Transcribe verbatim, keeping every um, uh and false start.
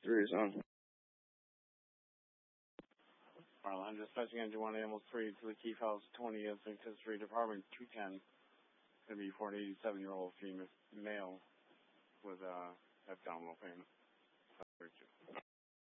three is on. Marlin, dispatching engine one animal three to the Keith House twentieth Street Department two ten. Going to be for an eighty-seven-year-old female male with uh, abdominal pain.